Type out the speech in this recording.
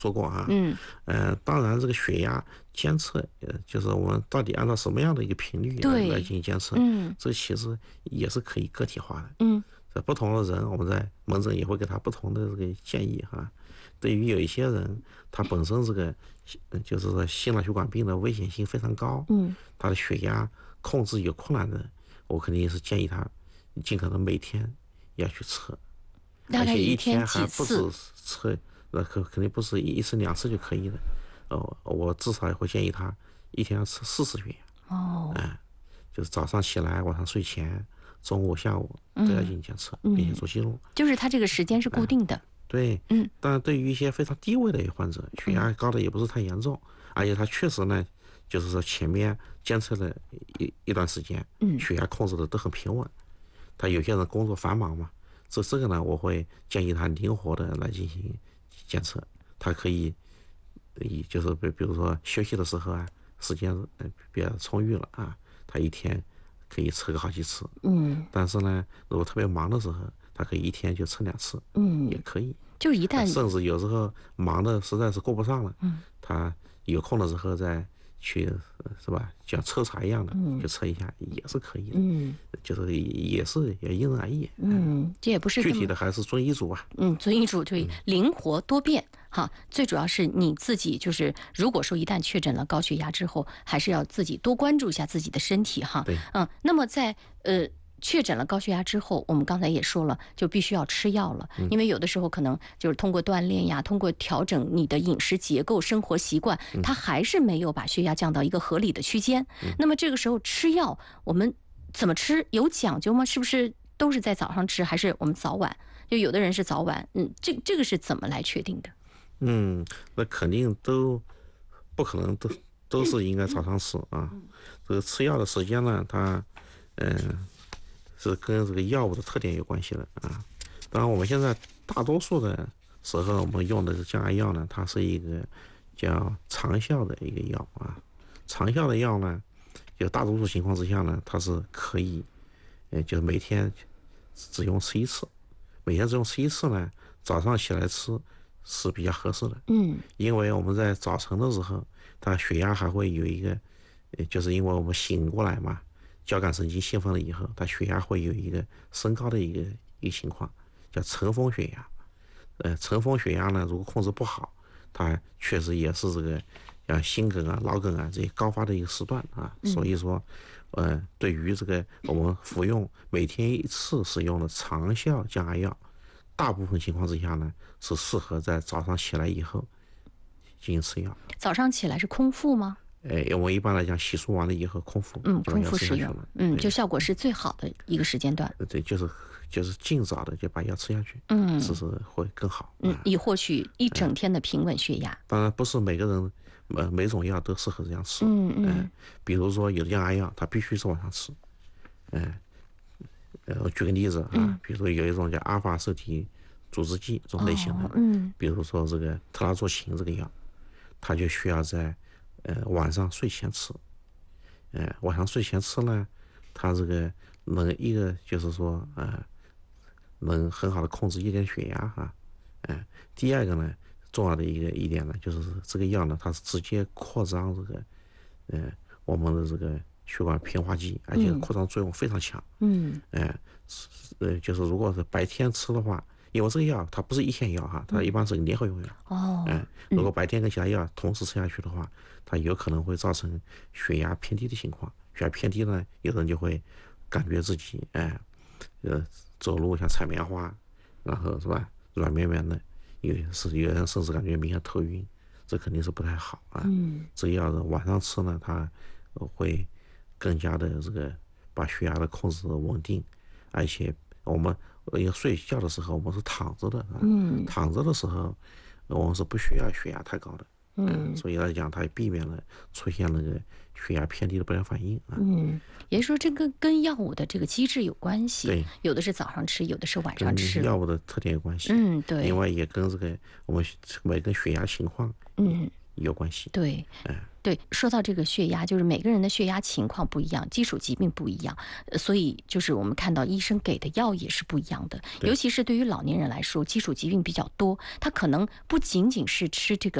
做过啊。当然这个血压监测，就是我们到底按照什么样的一个频率来进行监测，这其实也是可以个体化的。在不同的人，我们在门诊也会给他不同的这个建议哈。对于有一些人，他本身这个就是说心脑血管病的危险性非常高，他的血压控制有困难的，我肯定是建议他尽可能每天要去测，而且一天还不止测，那肯定不是一次两次就可以的。我至少也会建议他一天要测4次血压。就是早上起来、晚上睡前、中午、下午都要进行监测，并且做记录。 就是他这个时间是固定的。 对，当然对于一些非常低位的患者，血压高的也不是太严重，而且他确实呢，就是说前面监测了一段时间，血压控制的都很平稳。他有些人工作繁忙嘛，这个呢，我会建议他灵活的来进行监测。他可以，就是比如说休息的时候啊，时间比较充裕了啊，他一天可以测个好几次。但是呢，如果特别忙的时候，他可以一天就测2次，也可以。 就是一旦甚至有时候忙的实在是顾不上了，他有空的时候再去，是吧？像抽查一样的，就测一下也是可以的。就是也是要因人而异。 这也不是具体的还是遵医嘱啊。 遵医嘱对，灵活多变哈。最主要是你自己，就是如果说一旦确诊了高血压之后，还是要自己多关注一下自己的身体哈。 对。 那么在确诊了高血压之后，我们刚才也说了，就必须要吃药了。因为有的时候可能就是通过锻炼呀，通过调整你的饮食结构、生活习惯，它还是没有把血压降到一个合理的区间。那么这个时候吃药，我们怎么吃有讲究吗？是不是都是在早上吃，还是我们早晚？就有的人是早晚，这个是怎么来确定的？ 那肯定都不可能都是应该早上吃啊。这个吃药的时间呢，它是跟这个药物的特点有关系的啊。当然，我们现在大多数的时候，我们用的降压药呢，它是一个叫长效的一个药啊。长效的药呢，就大多数情况之下呢，它是可以，就是每天只用吃1次，每天只用吃1次呢，早上起来吃是比较合适的。因为我们在早晨的时候，它血压还会有一个，就是因为我们醒过来嘛。交感神经兴奋了以后，它血压会有一个升高的一个情况，叫晨风血压。晨风血压呢，如果控制不好，它确实也是这个像心梗啊、脑梗啊这些高发的一个时段啊。所以说，对于这个我们服用每天1次使用的长效降压药，大部分情况之下呢，是适合在早上起来以后进行吃药。 早上起来是空腹吗？ 我们一般来讲洗漱完了以后空腹， 空腹使用，就效果是最好的一个时间段。 对，就是尽早的就把药吃下去，其实会更好。 以获取一整天的平稳血压。 当然不是每个人每种药都适合这样吃。比如说有的降压药它必须是晚上吃。我举个例子啊，比如说有一种叫阿尔法受体阻滞剂这种类型的，比如说这个特拉唑嗪这个药，它就需要在晚上睡前吃。晚上睡前吃呢，它这个能一个就是说能很好的控制夜间血压哈。第二个呢，重要的一点呢，就是这个药呢，它是直接扩张这个我们的这个血管平滑肌，而且扩张作用非常强。就是如果是白天吃的话，因为这个药它不是一线药哈，它一般是联合用药。如果白天跟其他药同时吃下去的话，它有可能会造成血压偏低的情况。血压偏低呢，有人就会感觉自己走路像踩棉花，然后是吧，软绵绵的，有人甚至感觉明显头晕，这肯定是不太好啊。这个药晚上吃呢，它会更加的这个把血压的控制稳定，而且我们睡觉的时候我们是躺着的，躺着的时候我们是不需要血压太高的。所以来讲，它避免了出现那个血压偏低的不良反应啊。 也就是说，这个跟药物的这个机制有关系。 对， 有的是早上吃，有的是晚上吃。 跟药物的特点有关系。 对。 另外也跟这个我们每个血压情况有关系。 对，对，说到这个血压，就是每个人的血压情况不一样，基础疾病不一样，所以就是我们看到医生给的药也是不一样的。尤其是对于老年人来说，基础疾病比较多，他可能不仅仅是吃这个